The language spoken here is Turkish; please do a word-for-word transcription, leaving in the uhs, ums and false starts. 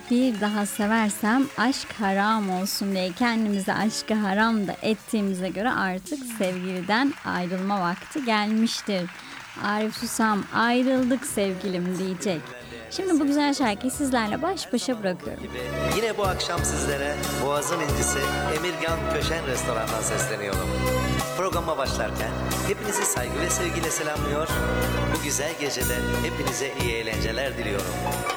bir daha seversem aşk haram olsun diye kendimize aşkı haram da ettiğimize göre artık sevgiliden ayrılma vakti gelmiştir. Arif Susam ayrıldık sevgilim diyecek. Şimdi bu güzel şarkıyı sizlerle baş başa bırakıyorum. Yine bu akşam sizlere Boğaz'ın incisi Emirgan Köşen Restoran'dan sesleniyorum. Programa başlarken hepinizi saygı ve sevgiyle selamlıyor. Bu güzel gecede hepinize iyi eğlenceler diliyorum.